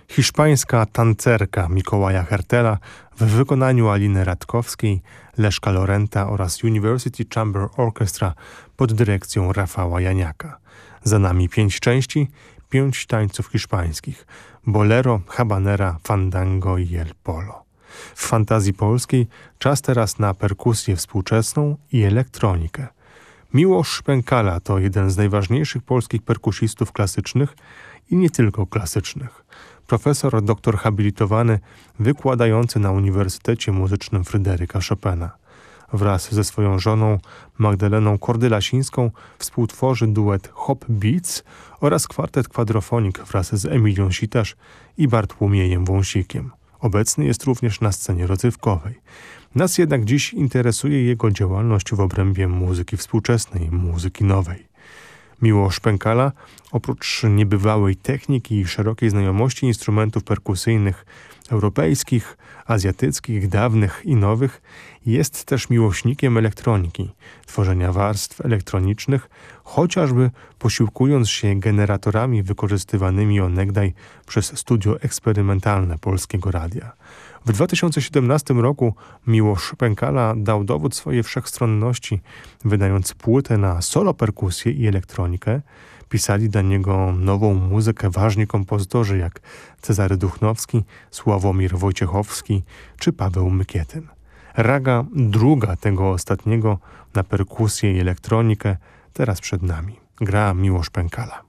Hiszpańska tancerka Mikołaja Hertela w wykonaniu Aliny Radkowskiej, Leszka Lorenta oraz University Chamber Orchestra pod dyrekcją Rafała Janiaka. Za nami 5 części, 5 tańców hiszpańskich: bolero, habanera, fandango i el polo. W fantazji polskiej czas teraz na perkusję współczesną i elektronikę. Miłosz Szpękala to jeden z najważniejszych polskich perkusistów klasycznych i nie tylko klasycznych. Profesor doktor habilitowany wykładający na Uniwersytecie Muzycznym Fryderyka Chopina. Wraz ze swoją żoną Magdaleną Kordylasińską współtworzy duet Hop Beats oraz kwartet Quadrophonic wraz z Emilią Sitasz i Bartłomiejem Wąsikiem. Obecny jest również na scenie rozrywkowej. Nas jednak dziś interesuje jego działalność w obrębie muzyki współczesnej, muzyki nowej. Miłosz Szpękala, oprócz niebywałej techniki i szerokiej znajomości instrumentów perkusyjnych europejskich, azjatyckich, dawnych i nowych, jest też miłośnikiem elektroniki, tworzenia warstw elektronicznych, chociażby posiłkując się generatorami wykorzystywanymi onegdaj przez studio eksperymentalne Polskiego Radia. W 2017 roku Miłosz Szpękala dał dowód swojej wszechstronności, wydając płytę na solo perkusję i elektronikę. Pisali dla niego nową muzykę ważni kompozytorzy jak Cezary Duchnowski, Sławomir Wojciechowski czy Paweł Mykietyn. Raga druga tego ostatniego na perkusję i elektronikę teraz przed nami. Gra Miłosz Szpękala.